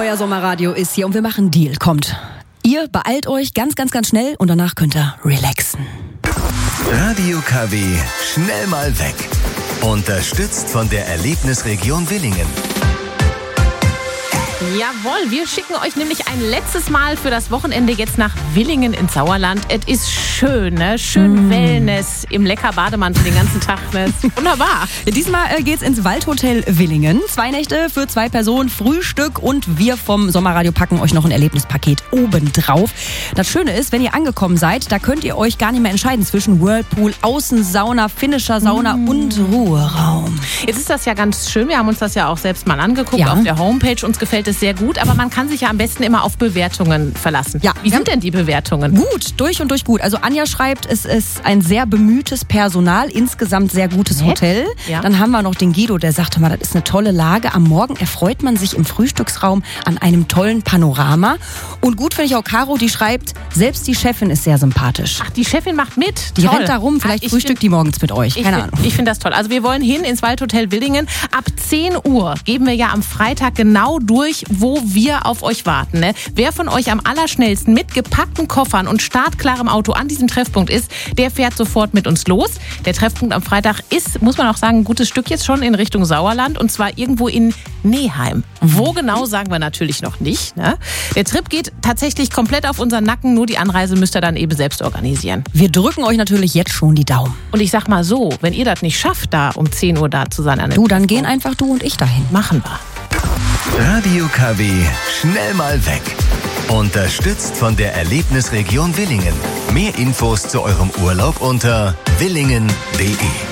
Euer Sommerradio ist hier und wir machen einen Deal. Kommt, ihr beeilt euch ganz schnell und danach könnt ihr relaxen. Radio KW, schnell mal weg. Unterstützt von der Erlebnisregion Willingen. Jawohl, wir schicken euch nämlich ein letztes Mal für das Wochenende jetzt nach Willingen ins Sauerland. Es ist schön, ne? Schön Wellness im lecker Bademantel den ganzen Tag. Ne? Wunderbar. Diesmal geht's ins Waldhotel Willingen. 2 Nächte für 2 Personen, Frühstück und wir vom Sommerradio packen euch noch ein Erlebnispaket obendrauf. Das Schöne ist, wenn ihr angekommen seid, da könnt ihr euch gar nicht mehr entscheiden zwischen Whirlpool, Außensauna, finnischer Sauna und Ruheraum. Jetzt ist das ja ganz schön. Wir haben uns das ja auch selbst mal angeguckt auf der Homepage. Uns gefällt es sehr gut, aber man kann sich ja am besten immer auf Bewertungen verlassen. Ja. Wie sind denn die Bewertungen? Gut, durch und durch gut. Also Anja schreibt, es ist ein sehr bemühtes Personal, insgesamt sehr gutes Hotel. Ja. Dann haben wir noch den Guido, der sagte mal, das ist eine tolle Lage. Am Morgen erfreut man sich im Frühstücksraum an einem tollen Panorama. Und gut finde ich auch Caro, die schreibt, selbst die Chefin ist sehr sympathisch. Ach, die Chefin macht mit? Die rennt da rum, vielleicht frühstückt die morgens mit euch. Keine Ahnung. Ich finde das toll. Also wir wollen hin ins Waldhotel Willingen. Ab 10 Uhr geben wir ja am Freitag genau durch, wo wir auf euch warten. Ne? Wer von euch am allerschnellsten mit gepackten Koffern und startklarem Auto an diesem Treffpunkt ist, der fährt sofort mit uns los. Der Treffpunkt am Freitag ist, muss man auch sagen, ein gutes Stück jetzt schon in Richtung Sauerland und zwar irgendwo in Neheim. Wo genau, sagen wir natürlich noch nicht. Ne? Der Trip geht tatsächlich komplett auf unseren Nacken, nur die Anreise müsst ihr dann eben selbst organisieren. Wir drücken euch natürlich jetzt schon die Daumen. Und ich sag mal so, wenn ihr das nicht schafft, da um 10 Uhr da zu sein. Dann gehen einfach du und ich dahin. Machen wir. Radio KW, schnell mal weg. Unterstützt von der Erlebnisregion Willingen. Mehr Infos zu eurem Urlaub unter willingen.de.